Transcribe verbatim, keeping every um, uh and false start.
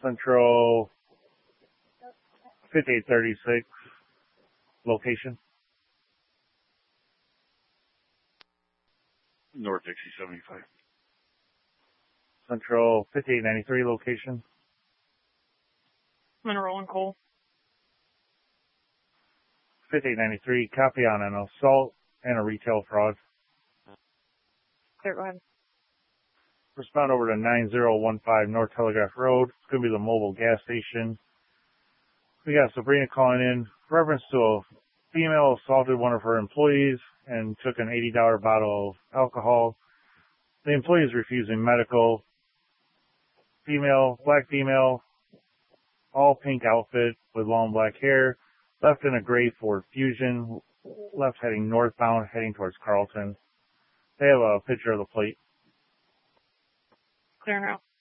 Central fifty-eight thirty-six location. North Dixie seventy-five. Central fifty-eight ninety-three location. Monroe and Cole. fifty-eight ninety-three, copy on an assault and a retail fraud. Clear, go ahead. Respond over to nine zero one five North Telegraph Road. It's going to be the mobile gas station. We got Sabrina calling in. Reference to a female assaulted one of her employees and took an eighty dollar bottle of alcohol. The employee is refusing medical. Female, black female, all pink outfit with long black hair, left in a gray Ford Fusion, left heading northbound, heading towards Carlton. They have a picture of the plate. Clear now.